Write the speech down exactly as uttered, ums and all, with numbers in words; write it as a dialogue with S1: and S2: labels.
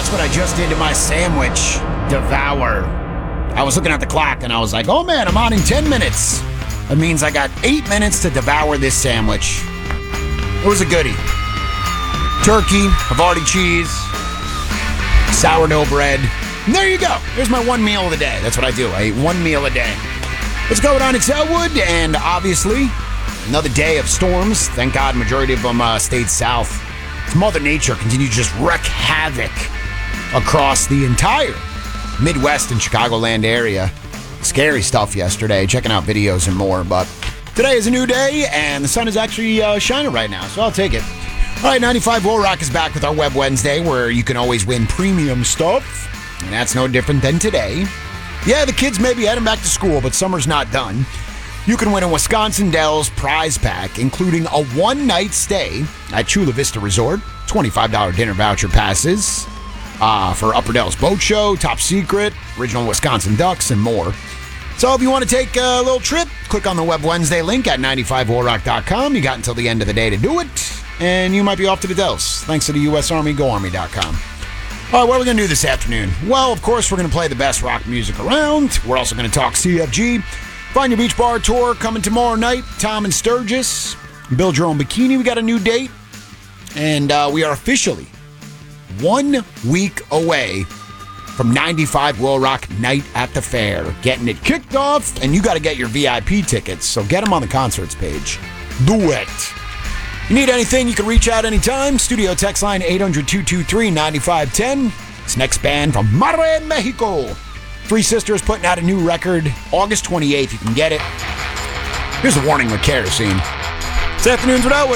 S1: Watch what I just did to my sandwich. Devour. I was looking at the clock and I was like, oh man, I'm on in ten minutes. That means I got eight minutes to devour this sandwich. It was a goodie. Turkey, Havarti cheese, sourdough bread. And there you go. There's my one meal of the day. That's what I do. I eat one meal a day. What's going on? It's Elwood, and obviously, another day of storms. Thank God, majority of them uh, stayed south. Mother Nature continues to just wreak havoc across the entire Midwest and Chicagoland area. Scary stuff yesterday. Checking out videos and more. But today is a new day, and the sun is actually uh, shining right now, so I'll take it. All right, ninety-five Will Rock is back with our Web Wednesday, where you can always win premium stuff, and that's no different than today. Yeah, the kids may be heading back to school, but summer's not done. You can win a Wisconsin Dells prize pack, including a one-night stay at Chula Vista Resort, twenty-five dollars dinner voucher passes uh, for Upper Dells Boat Show, Top Secret, Original Wisconsin Ducks, and more. So if you want to take a little trip, click on the Web Wednesday link at ninety-five will rock dot com. You got until the end of the day to do it, and you might be off to the Dells, thanks to the U S Army, go army dot com. All right, what are we going to do this afternoon? Well, of course, we're going to play the best rock music around. We're also going to talk C F G. Find Your Beach Bar Tour coming tomorrow night. Tom and Sturgis. Build Your Own Bikini. We got a new date. And uh, we are officially one week away from ninety-five Will Rock Night at the Fair. Getting it kicked off, and you got to get your V I P tickets. So get them on the concerts page. Do it. You need anything, you can reach out anytime. Studio text line eight hundred, two two three, nine five one zero. This next band from Monterrey, Mexico. Three Sisters putting out a new record August twenty-eighth. You can get it. Here's a warning with kerosene. This afternoon's with Elwood.